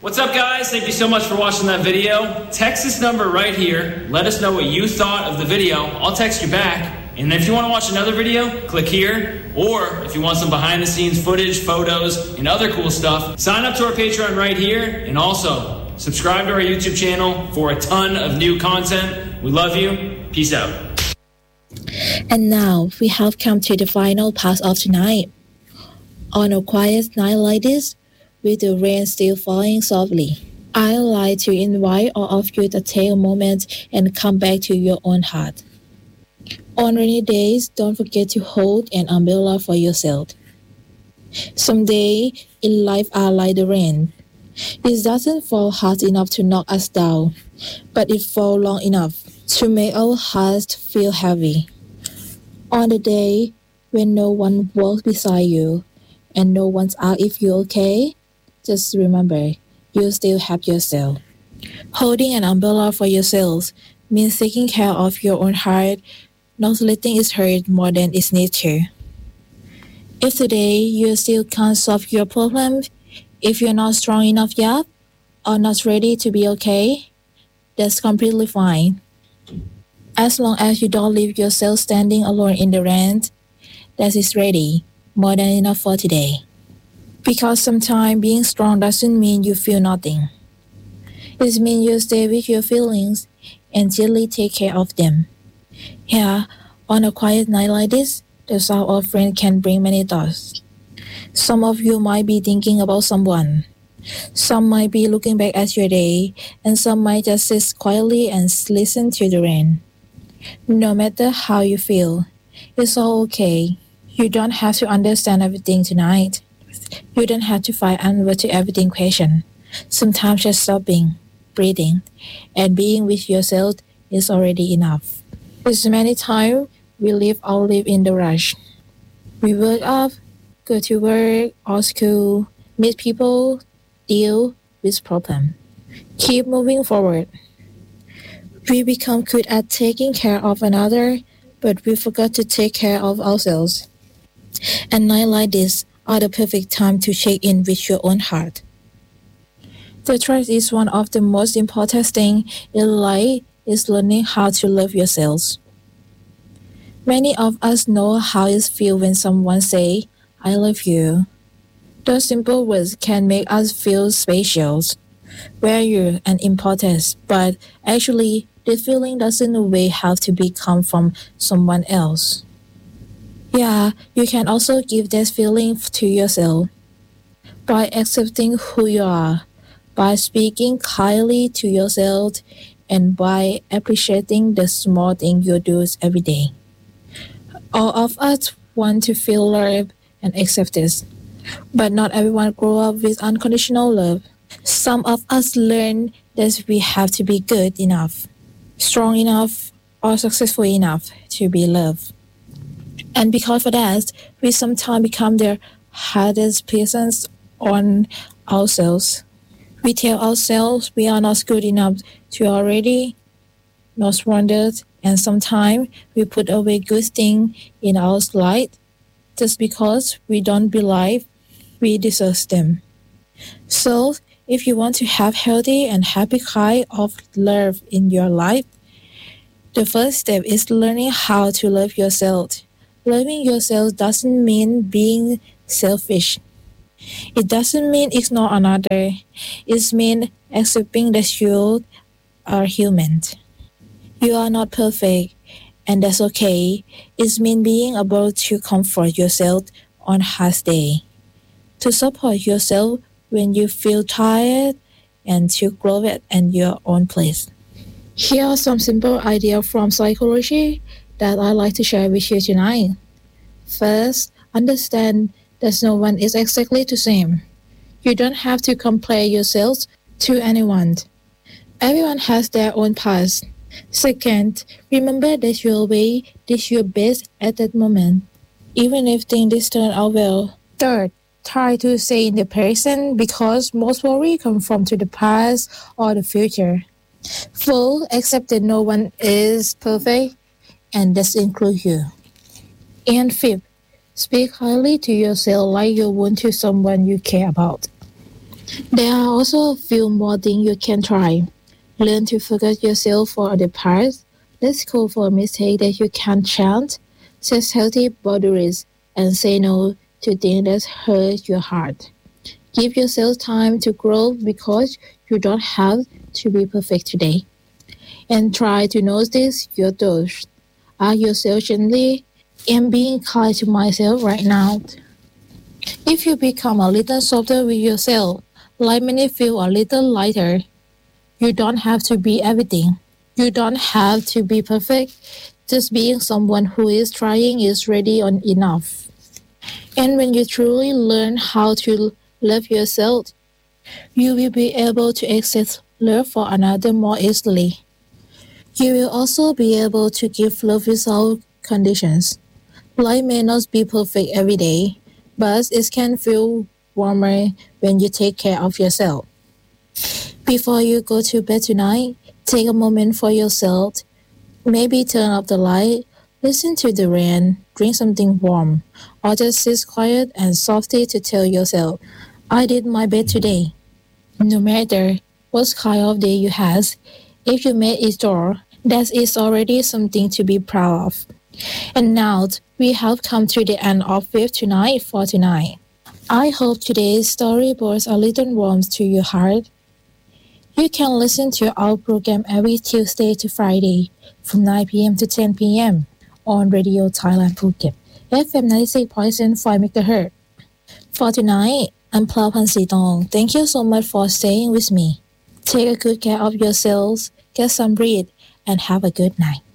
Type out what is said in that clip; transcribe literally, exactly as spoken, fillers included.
What's up, guys? Thank you so much for watching that video. Text this number right here. Let us know what you thought of the video. I'll text you back. And if you want to watch another video, click here. Or if you want some behind-the-scenes footage, photos, and other cool stuff, sign up to our Patreon right here. And also, subscribe to our YouTube channel for a ton of new content. We love you. Peace out. And now, we have come to the final part of tonight. On a quiet night like this, with the rain still falling softly, I'd like to invite all of you to take a moment and come back to your own heart. On rainy days, don't forget to hold an umbrella for yourself. Some days in life are like the rain. It doesn't fall hard enough to knock us down, but it falls long enough to make our hearts feel heavy. On the day when no one walks beside you and no one's asks if you're okay, just remember, you still have yourself. Holding an umbrella for yourself means taking care of your own heart, not letting it hurt more than it needs to. If today you still can't solve your problems, if you're not strong enough yet, or not ready to be okay, that's completely fine. As long as you don't leave yourself standing alone in the rain, that is ready, more than enough for today. Because sometimes being strong doesn't mean you feel nothing. It means you stay with your feelings and gently take care of them. Yeah, on a quiet night like this, the sound of rain can bring many thoughts. Some of you might be thinking about someone. Some might be looking back at your day, and some might just sit quietly and listen to the rain. No matter how you feel, it's all okay. You don't have to understand everything tonight. You don't have to find answer to everything question. Sometimes just stopping, breathing, and being with yourself is already enough. It's many times we live our life in the rush. We wake up, go to work or school, meet people, deal with problems. Keep moving forward. We become good at taking care of another, but we forgot to take care of ourselves. And nights like this are the perfect time to check in with your own heart. The trust is one of the most important things in life is learning how to love yourselves. Many of us know how it feels when someone says, I love you. Those simple words can make us feel special, valued, and important, but actually, the feeling doesn't always have to be come from someone else. Yeah, you can also give that feeling to yourself by accepting who you are, by speaking kindly to yourself, and by appreciating the small things you do every day. All of us want to feel loved and accepted, but not everyone grows up with unconditional love. Some of us learn that we have to be good enough, strong enough, or successful enough to be loved. And because of that, we sometimes become the hardest persons on ourselves. We tell ourselves we are not good enough to already, not wanted, and sometimes we put away good things in our life just because we don't believe we deserve them. So, if you want to have healthy and happy kind of love in your life, the first step is learning how to love yourself. Loving yourself doesn't mean being selfish. It doesn't mean ignore another. It means accepting that you are human. You are not perfect, and that's okay. It means being able to comfort yourself on hard days, to support yourself when you feel tired, and to grow at your own place. Here are some simple ideas from psychology that I'd like to share with you tonight. First, understand that no one is exactly the same. You don't have to compare yourself to anyone. Everyone has their own past. Second, remember that your way is your best at that moment, even if things turn out well. Third, try to stay in the present because most worry comes from to the past or the future. Fourth, accept that no one is perfect, and that includes you. And fifth, speak kindly to yourself like you would to someone you care about. There are also a few more things you can try. Learn to forget yourself for other parts. Let's go for a mistake that you can't change. Set healthy boundaries and say no to things that hurt your heart. Give yourself time to grow because you don't have to be perfect today. And try to notice your thoughts. Ask yourself gently, am being kind to myself right now? If you become a little softer with yourself, life may feel a little lighter. You don't have to be everything. You don't have to be perfect. Just being someone who is trying is ready on enough. And when you truly learn how to love yourself, you will be able to accept love for another more easily. You will also be able to give love without conditions. Life may not be perfect every day, but it can feel warmer when you take care of yourself. Before you go to bed tonight, take a moment for yourself. Maybe turn off the light, listen to the rain, drink something warm, or just sit quiet and softly to tell yourself, I did my best today. No matter what kind of day you have, if you made it through, that is already something to be proud of. And now we have come to the end of With Tonight for tonight. I hope today's story brought a little warmth to your heart. You can listen to our program every Tuesday to Friday from nine p.m. to ten p.m. on Radio Thailand Phuket, F M ninety-six point five megahertz. For tonight, I'm Plau Pansitong. Thank you so much for staying with me. Take a good care of yourselves, get some breathe, and have a good night.